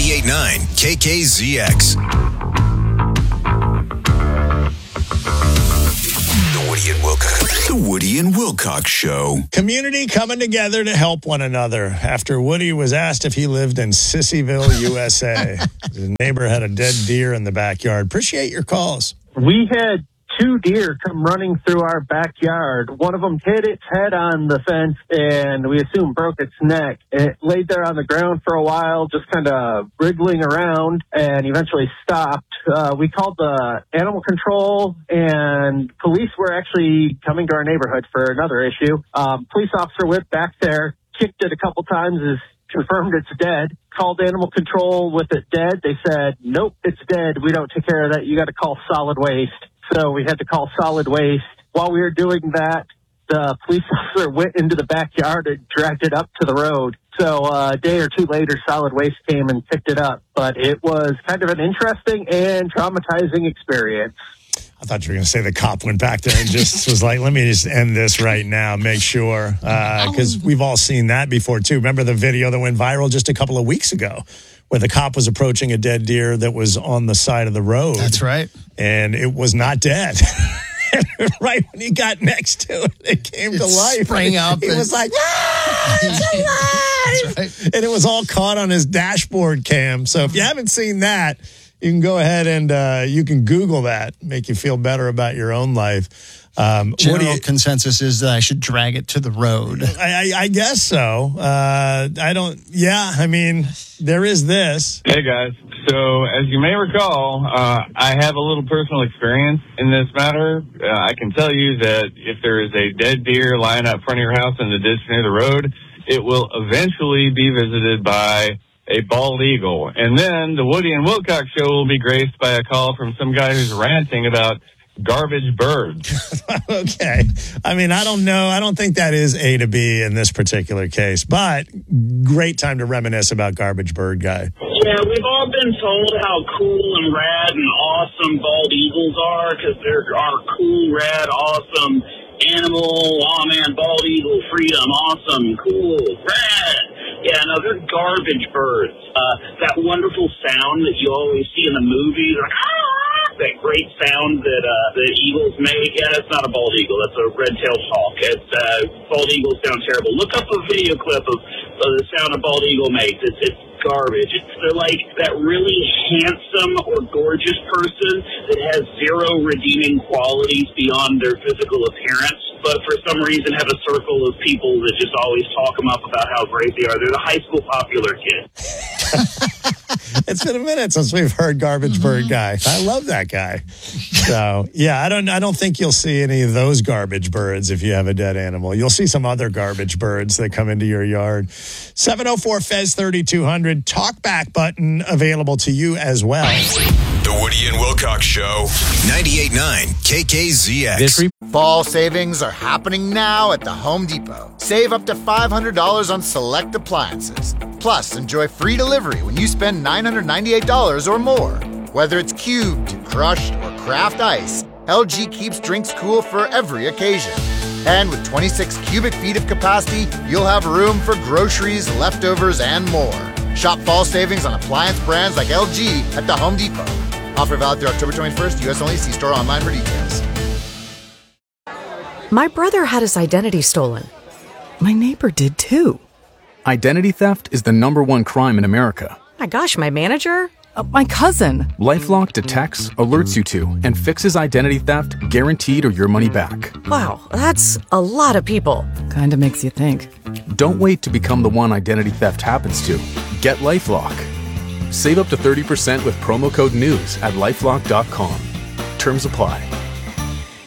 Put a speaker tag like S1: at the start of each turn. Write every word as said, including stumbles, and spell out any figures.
S1: ninety-eight point nine K K Z X. The Woody and Wilcox. The Woody and Wilcox Show.
S2: Community coming together to help one another after Woody was asked if he lived in Sissyville, U S A. His neighbor had a dead deer in the backyard. Appreciate your calls.
S3: We had two deer come running through our backyard. One of them hit its head on the fence and we assume broke its neck. It laid there on the ground for a while, just kind of wriggling around, and eventually stopped. Uh, we called the animal control, and police were actually coming to our neighborhood for another issue. Um, police officer went back there, kicked it a couple times, is confirmed it's dead. Called animal control with it dead. They said, nope, it's dead. We don't take care of that. You got to call solid waste. So we had to call solid waste. While we were doing that, the police officer went into the backyard and dragged it up to the road. So uh, a day or two later, solid waste came and picked it up. But it was kind of an interesting and traumatizing experience.
S2: I thought you were going to say the cop went back there and just was like, let me just end this right now, make sure. Because uh, we've all seen that before, too. Remember the video that went viral just a couple of weeks ago where the cop was approaching a dead deer that was on the side of the road.
S4: That's right.
S2: And it was not dead. Right when he got next to it, it came
S4: it
S2: to life.
S4: Sprang up.
S2: He was like, ah, it's alive! Right. And it was all caught on his dashboard cam. So if you haven't seen that, you can go ahead and uh, you can Google that, make you feel better about your own life. Um,
S4: General
S2: what you,
S4: consensus is that I should drag it to the road.
S2: I, I, I guess so. Uh, I don't, yeah, I mean, there is this.
S5: Hey, guys. So, as you may recall, uh, I have a little personal experience in this matter. Uh, I can tell you that if there is a dead deer lying out front of your house in the ditch near the road, it will eventually be visited by a bald eagle. And then the Woody and Wilcox Show will be graced by a call from some guy who's ranting about garbage birds.
S2: Okay. I mean, I don't know. I don't think that is A to B in this particular case, but great time to reminisce about garbage bird guy.
S6: Yeah, we've all been told how cool and rad and awesome bald eagles are because they're our cool, rad, awesome animal. Oh, man, bald eagle, freedom, awesome, cool, rad. Yeah, no, they're garbage birds. Uh, that wonderful sound that you always see in the movies, like, ah! That great sound that uh, the eagles make. Yeah, that's not a bald eagle. That's a red-tailed hawk. It's, uh, bald eagles sound terrible. Look up a video clip of uh, the sound a bald eagle makes. It's, it's garbage. It's, they're like that really handsome or gorgeous person that has zero redeeming qualities beyond their physical appearance, but for some reason have a circle of people that just always talk them up about how great they are. They're the high school popular kid.
S2: It's been a minute since we've heard Garbage Bird Guy. I love that guy. So, yeah, I don't I don't think you'll see any of those garbage birds if you have a dead animal. You'll see some other garbage birds that come into your yard. seven oh four F E Z thirty-two hundred. Talkback button available to you as well.
S1: The Woody and Wilcox Show. ninety-eight point nine K K Z X.
S7: Fall savings are happening now at the Home Depot. Save up to five hundred dollars on select appliances. Plus, enjoy free delivery when you spend nine hundred ninety-eight dollars or more. Whether it's cubed, crushed, or craft ice, L G keeps drinks cool for every occasion. And with twenty-six cubic feet of capacity, you'll have room for groceries, leftovers, and more. Shop fall savings on appliance brands like L G at the Home Depot. Offer valid through October twenty-first, U S only. See store online for details.
S8: My brother had his identity stolen. My neighbor did too.
S9: Identity theft is the number one crime in America.
S8: My gosh, my manager? Uh, my cousin.
S9: LifeLock detects, alerts you to, and fixes identity theft guaranteed or your money back.
S8: Wow, that's a lot of people. Kinda makes you think.
S9: Don't wait to become the one identity theft happens to. Get LifeLock. Save up to thirty percent with promo code NEWS at LifeLock dot com. Terms apply.